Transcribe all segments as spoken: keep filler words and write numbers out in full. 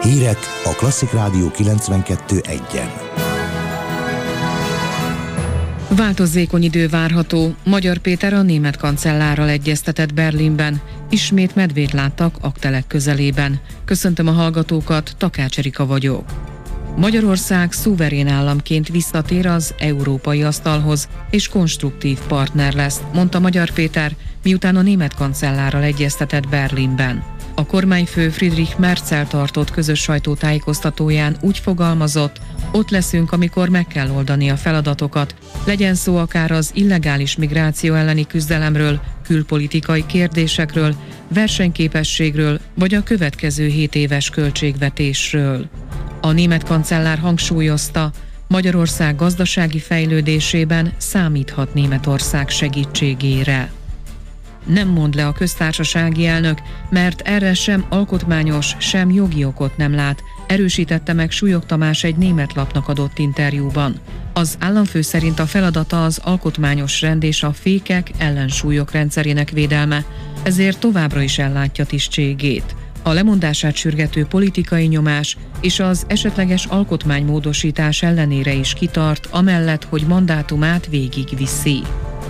Hírek a Klasszik Rádió kilencvenkettő egyen. Változékony idő várható. Magyar Péter a német kancellárral egyeztetett Berlinben. Ismét medvét láttak Aggtelek közelében. Köszöntöm a hallgatókat, Takács Erika vagyok. Magyarország szuverén államként visszatér az európai asztalhoz, és konstruktív partner lesz, mondta Magyar Péter, miután a német kancellárral egyeztetett Berlinben. A kormányfő Friedrich Merzel tartott közös sajtótájékoztatóján úgy fogalmazott, ott leszünk, amikor meg kell oldani a feladatokat, legyen szó akár az illegális migráció elleni küzdelemről, külpolitikai kérdésekről, versenyképességről, vagy a következő hét éves költségvetésről. A német kancellár hangsúlyozta, Magyarország gazdasági fejlődésében számíthat Németország segítségére. Nem mond le a köztársasági elnök, mert erre sem alkotmányos, sem jogi okot nem lát, erősítette meg Súlyog Tamás egy német lapnak adott interjúban. Az államfő szerint a feladata az alkotmányos rend és a fékek, ellensúlyok rendszerének védelme, ezért továbbra is ellátja tisztségét. A lemondását sürgető politikai nyomás és az esetleges alkotmánymódosítás ellenére is kitart, amellett, hogy mandátumát végigviszi.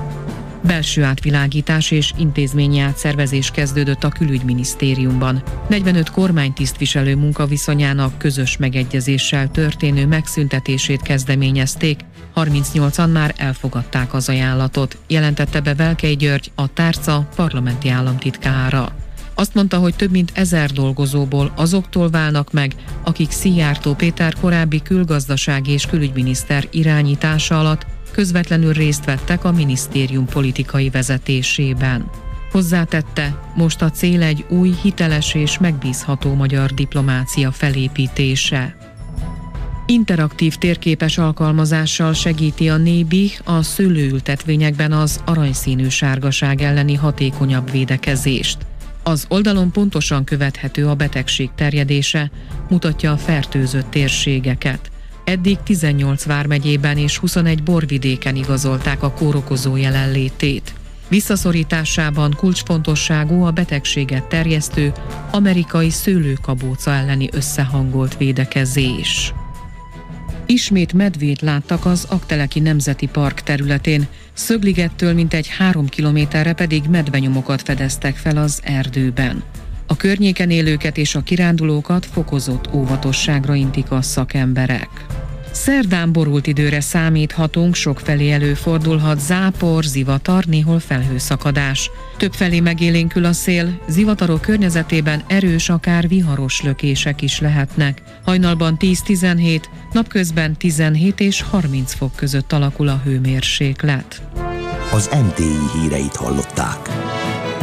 Belső átvilágítás és intézményi átszervezés kezdődött a külügyminisztériumban. negyvenöt kormánytisztviselő munkaviszonyának közös megegyezéssel történő megszüntetését kezdeményezték, harmincnyolcan már elfogadták az ajánlatot, jelentette be Velkei György, a tárca parlamenti államtitkára. Azt mondta, hogy több mint ezer dolgozóból azoktól válnak meg, akik Szijjártó Péter korábbi külgazdasági és külügyminiszter irányítása alatt közvetlenül részt vettek a minisztérium politikai vezetésében. Hozzátette, most a cél egy új, hiteles és megbízható magyar diplomácia felépítése. Interaktív térképes alkalmazással segíti a Nébi a szőlőültetvényekben az aranyszínű sárgaság elleni hatékonyabb védekezést. Az oldalon pontosan követhető a betegség terjedése, mutatja a fertőzött térségeket. Eddig tizennyolc vármegyében és huszonegy borvidéken igazolták a kórokozó jelenlétét. Visszaszorításában kulcsfontosságú a betegséget terjesztő amerikai szőlőkabóca elleni összehangolt védekezés. Ismét medvét láttak az Aggteleki Nemzeti Park területén, Szögligettől mintegy három kilométerre pedig medvenyomokat fedeztek fel az erdőben. A környéken élőket és a kirándulókat fokozott óvatosságra intik a szakemberek. Szerdán borult időre számíthatunk, sokfelé előfordulhat zápor, zivatar, néhol felhőszakadás. Többfelé megélénkül a szél, zivatarok környezetében erős, akár viharos lökések is lehetnek. Hajnalban tíz-tizenhét, napközben tizenhét és harminc fok között alakul a hőmérséklet. Az em té i híreit hallották.